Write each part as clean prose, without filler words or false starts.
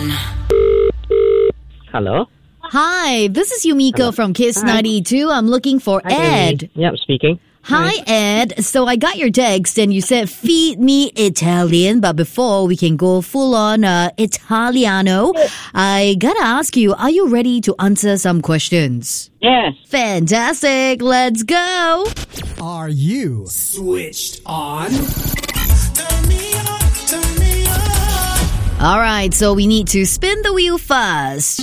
on. Hello? Hi, this is Yumiko from Kiss 92. I'm looking for Ed. Yep, speaking. Hi, Ed. So I got your text and you said, feed me Italian. But before we can go full on Italiano, I gotta ask you, are you ready to answer some questions? Yes. Fantastic. Let's go. Are you Switched on. All right, so we need to spin the wheel first.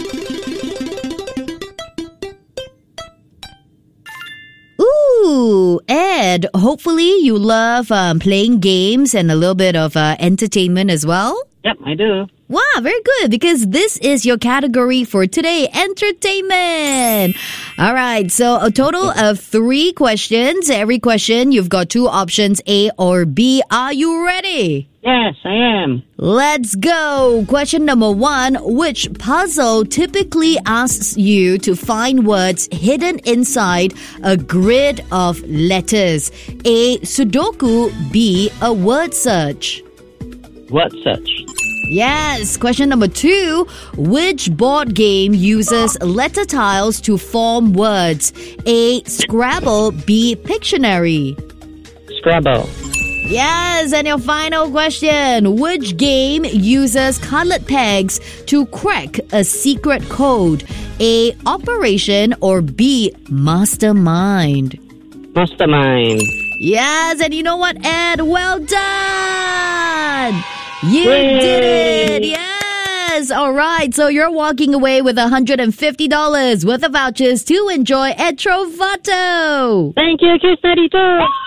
Ooh, Ed, hopefully you love playing games and a little bit of entertainment as well. Yep, I do. Wow, very good, because this is your category for today, entertainment. All right, so a total of 3 questions. Every question, you've got 2 options, A or B. Are you ready? Yes, I am. Let's go. Question number 1. Which puzzle typically asks you to find words hidden inside a grid of letters? A. Sudoku. B. A word search. Word search. Yes. Question number 2. Which board game uses letter tiles to form words? A. Scrabble. B. Pictionary. Scrabble. Yes, and your final question. Which game uses colored pegs to crack a secret code? A. Operation or B. Mastermind? Mastermind. Yes, and you know what, Ed? Well done! You Yay! did it! Yes! Alright, so you're walking away with $150 worth of vouchers to enjoy at Trovato! Thank you, Kiss 92.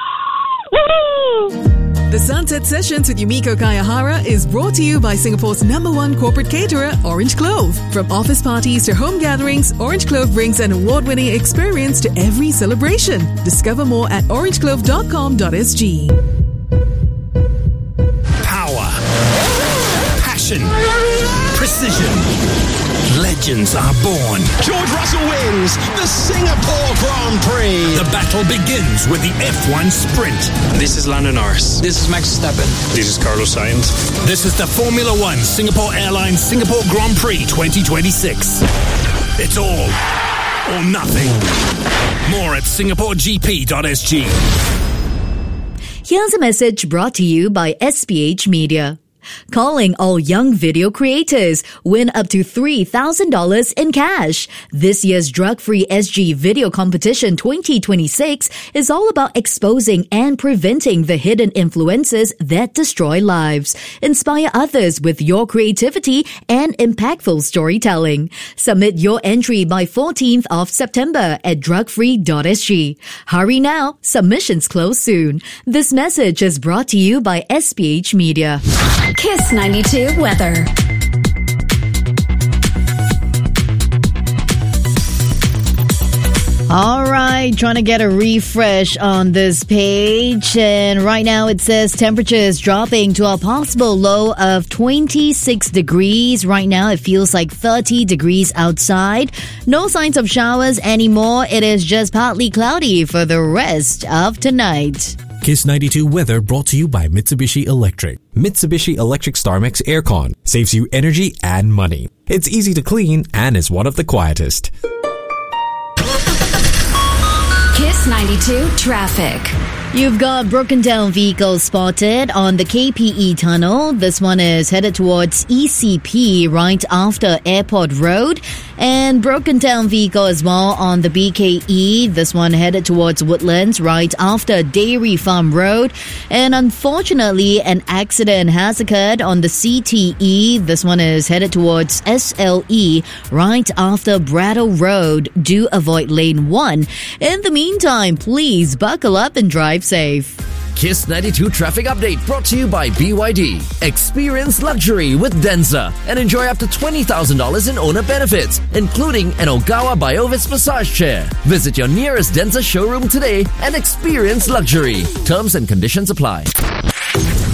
Woo! The Sunset Sessions with Yumiko Kayahara is brought to you by Singapore's #1 corporate caterer, Orange Clove. From office parties to home gatherings, Orange Clove brings an award-winning experience to every celebration. Discover more at orangeclove.com.sg. Power. Passion. Precision. Legends are born. George Russell wins the Singapore Grand Prix. The battle begins with the F1 Sprint. This is Lando Norris. This is Max Verstappen. This is Carlos Sainz. This is the Formula One Singapore Airlines Singapore Grand Prix 2026. It's all or nothing. More at singaporegp.sg. Here's a message brought to you by SPH Media. Calling all young video creators. Win up to $3,000 in cash. This year's Drug-Free SG Video Competition 2026 is all about exposing and preventing the hidden influences that destroy lives. Inspire others with your creativity and impactful storytelling. Submit your entry by 14th of September at drugfree.sg. Hurry now. Submissions close soon. This message is brought to you by SPH Media. Kiss 92 weather. All right, trying to get a refresh on this page. And right now it says temperature is dropping to a possible low of 26 degrees. Right now it feels like 30 degrees outside. No signs of showers anymore. It is just partly cloudy for the rest of tonight. Kiss 92 weather brought to you by Mitsubishi Electric. Mitsubishi Electric StarMax Aircon saves you energy and money. It's easy to clean and is one of the quietest. Kiss 92 traffic. You've got broken down vehicles spotted on the KPE tunnel. This one is headed towards ECP right after Airport Road. And broken down vehicle as well on the BKE. This one headed towards Woodlands right after Dairy Farm Road. And unfortunately, an accident has occurred on the CTE. This one is headed towards SLE right after Brattle Road. Do avoid lane 1. In the meantime, please buckle up and drive safe. Kiss 92 traffic update brought to you by BYD. Experience luxury with Denza and enjoy up to $20,000 in owner benefits, including an Ogawa Biovis massage chair. Visit your nearest Denza showroom today and experience luxury. Terms and conditions apply.